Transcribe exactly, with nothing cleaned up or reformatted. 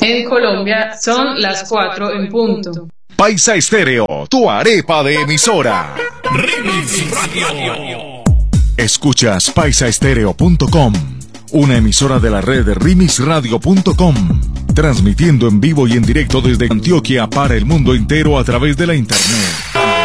En Colombia son las cuatro en punto. Paisa Estéreo, tu arepa de emisora. Remix Radio. Escuchas paisa estéreo punto com, una emisora de la red remix radio punto com, transmitiendo en vivo y en directo desde Antioquia para el mundo entero a través de la internet.